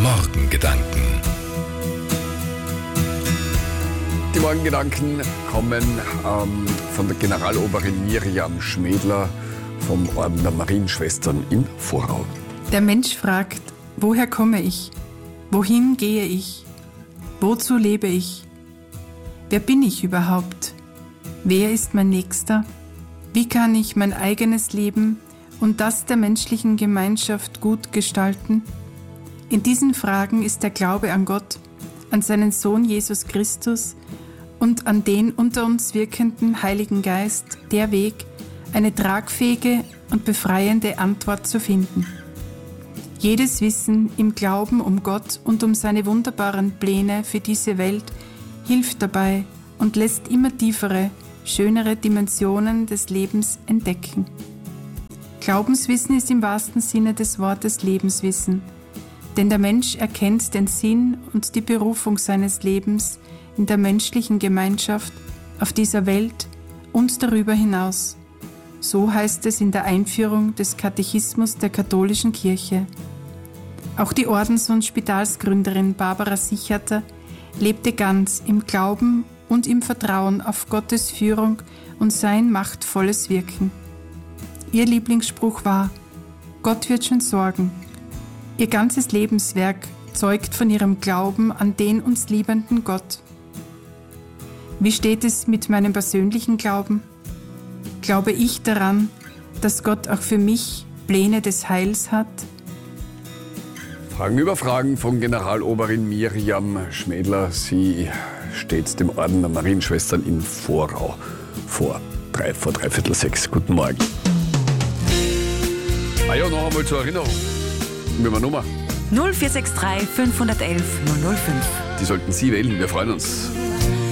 Morgengedanken. Die Morgengedanken kommen von der Generaloberin Miriam Schmädler vom Orden der Marienschwestern in Vorau. Der Mensch fragt, woher komme ich? Wohin gehe ich? Wozu lebe ich? Wer bin ich überhaupt? Wer ist mein Nächster? Wie kann ich mein eigenes Leben und das der menschlichen Gemeinschaft gut gestalten? In diesen Fragen ist der Glaube an Gott, an seinen Sohn Jesus Christus und an den unter uns wirkenden Heiligen Geist der Weg, eine tragfähige und befreiende Antwort zu finden. Jedes Wissen im Glauben um Gott und um seine wunderbaren Pläne für diese Welt hilft dabei und lässt immer tiefere, schönere Dimensionen des Lebens entdecken. Glaubenswissen ist im wahrsten Sinne des Wortes Lebenswissen, denn der Mensch erkennt den Sinn und die Berufung seines Lebens in der menschlichen Gemeinschaft, auf dieser Welt und darüber hinaus. So heißt es in der Einführung des Katechismus der katholischen Kirche. Auch die Ordens- und Spitalsgründerin Barbara Sichater lebte ganz im Glauben und im Vertrauen auf Gottes Führung und sein machtvolles Wirken. Ihr Lieblingsspruch war: Gott wird schon sorgen. Ihr ganzes Lebenswerk zeugt von ihrem Glauben an den uns liebenden Gott. Wie steht es mit meinem persönlichen Glauben? Glaube ich daran, dass Gott auch für mich Pläne des Heils hat? Fragen über Fragen von Generaloberin Miriam Schmädler. Sie steht dem Orden der Marienschwestern in Vorau vor 5:45. Guten Morgen. Ja, noch einmal zur Erinnerung. Wie war Nummer? 0463 511 005. Die sollten Sie wählen. Wir freuen uns.